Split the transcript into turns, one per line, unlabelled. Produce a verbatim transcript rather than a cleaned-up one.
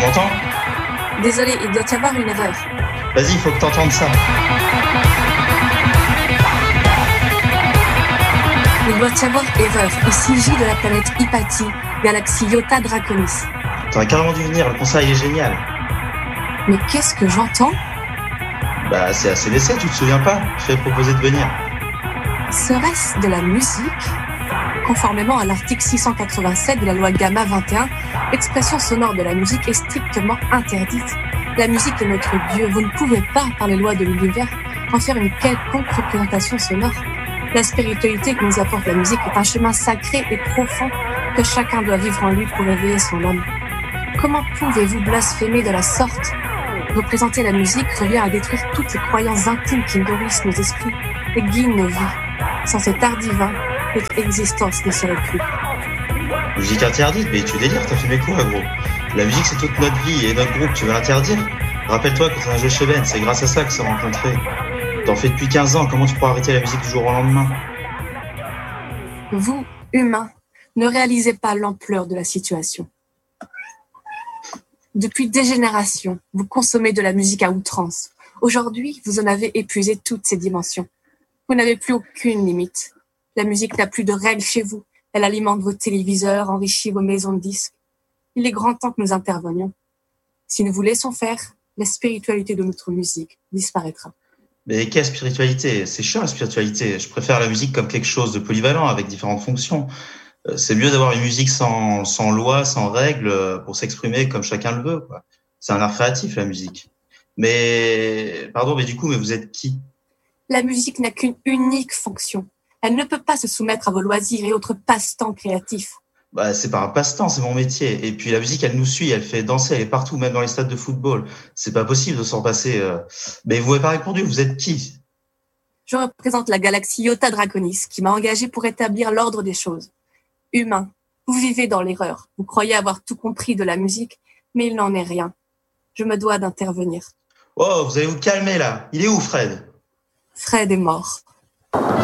m'entends?
Désolé, il doit y avoir une erreur.
Vas-y, faut que t'entendes ça.
Il doit y avoir erreur. Il s'agit de la planète Hypatie, galaxie Iota Draconis.
T'aurais carrément dû venir, le concert il est génial.
Mais qu'est-ce que j'entends?
Bah, c'est A C D C, tu te souviens pas? Je t'avais proposé de venir.
Serait-ce de la musique? Conformément à l'article six cent quatre-vingt-sept de la loi Gamma vingt et un, l'expression sonore de la musique est strictement interdite. La musique est notre Dieu. Vous ne pouvez pas, par les lois de l'univers, en faire une quelconque représentation sonore. La spiritualité que nous apporte la musique est un chemin sacré et profond que chacun doit vivre en lui pour éveiller son âme. Comment pouvez-vous blasphémer de la sorte? Représenter la musique revient à détruire toutes les croyances intimes qui nourrissent nos esprits et guident nos vies. Sans cet art divin, notre existence ne serait plus.
Musique interdite, mais tu délires, t'as fumé quoi, gros? La musique, c'est toute notre vie et notre groupe, tu veux l'interdire? Rappelle-toi que t'es un jeu chez Ben, c'est grâce à ça que s'est rencontré. T'en fais depuis quinze ans, comment tu pourras arrêter la musique du jour au lendemain?
Vous, humains, ne réalisez pas l'ampleur de la situation. Depuis des générations, vous consommez de la musique à outrance. Aujourd'hui, vous en avez épuisé toutes ses dimensions. Vous n'avez plus aucune limite. La musique n'a plus de règles chez vous. Elle alimente vos téléviseurs, enrichit vos maisons de disques. Il est grand temps que nous intervenions. Si nous vous laissons faire, la spiritualité de notre musique disparaîtra.
Mais quelle spiritualité? C'est chiant la spiritualité. Je préfère la musique comme quelque chose de polyvalent avec différentes fonctions. C'est mieux d'avoir une musique sans, sans loi, sans règles, pour s'exprimer comme chacun le veut, quoi. C'est un art créatif, la musique. Mais, pardon, mais du coup, mais vous êtes qui?
La musique n'a qu'une unique fonction. Elle ne peut pas se soumettre à vos loisirs et autres passe-temps créatifs.
Bah, c'est pas un passe-temps, c'est mon métier. Et puis la musique, elle nous suit, elle fait danser, elle est partout, même dans les stades de football. C'est pas possible de s'en passer. euh. Mais vous m'avez pas répondu, vous êtes qui?
Je représente la galaxie Iota Draconis, qui m'a engagé pour établir l'ordre des choses. Humain, vous vivez dans l'erreur. Vous croyez avoir tout compris de la musique, mais il n'en est rien. Je me dois d'intervenir.
Oh, vous allez vous calmer là. Il est où, Fred?
Fred est mort.